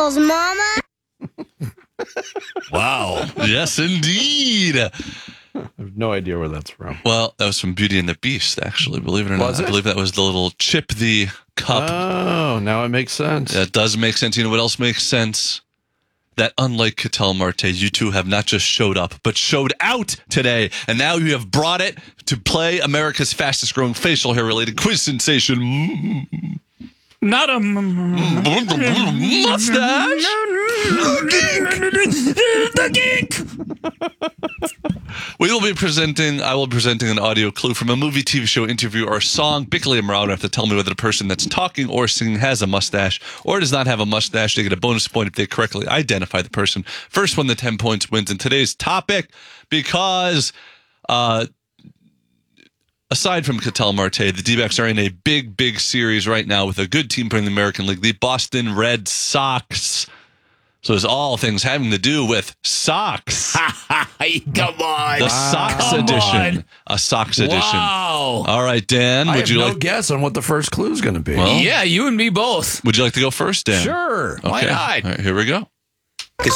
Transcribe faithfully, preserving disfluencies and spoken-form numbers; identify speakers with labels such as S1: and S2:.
S1: Charles, Mama.
S2: Wow.
S3: Yes, indeed.
S2: I have no idea where that's from.
S3: Well, that was from Beauty and the Beast, actually, believe it or not.
S2: Was it?
S3: I believe that was the little Chip the Cup.
S2: Oh, now it makes sense.
S3: That does make sense. You know what else makes sense? That unlike Cattell Marte, you two have not just showed up, but showed out today. And now you have brought it to play America's fastest growing facial hair related quiz sensation. Mm.
S4: Not a m-
S3: Mustache.
S4: The geek.
S3: We will be presenting, I will be presenting an audio clue from a movie, T V show, interview, or song. Bickley and Marauder have to tell me whether the person that's talking or singing has a mustache or does not have a mustache. They get a bonus point if they correctly identify the person. First one, the ten points wins. And today's topic, because uh, aside from Cattell Marte, the D-backs are in a big, big series right now with a good team playing the American League, the Boston Red Sox. So it's all things having to do with socks.
S4: Come on.
S3: The Sox
S4: Come
S3: edition.
S4: on.
S3: A Sox edition.
S4: Wow.
S3: All right, Dan,
S2: I
S3: would
S2: have
S3: you
S2: no
S3: like
S2: guess on what the first clue is going to be.
S3: Well,
S4: Yeah, you and me both.
S3: would you like to go first, Dan?
S2: Sure.
S3: Okay.
S4: Why not?
S3: All right, here we go.